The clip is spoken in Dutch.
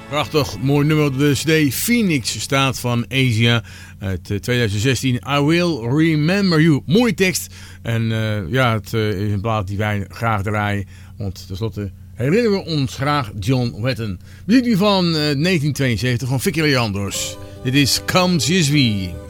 Prachtig mooi nummer. De CD Phoenix staat van Asia uit 2016. I Will Remember You. Mooie tekst. En het is een plaat die wij graag draaien. Want tenslotte herinneren we ons graag John Wetton. Muziek nu van 1972 van Vicky Leandros. Dit is Come Jeswie.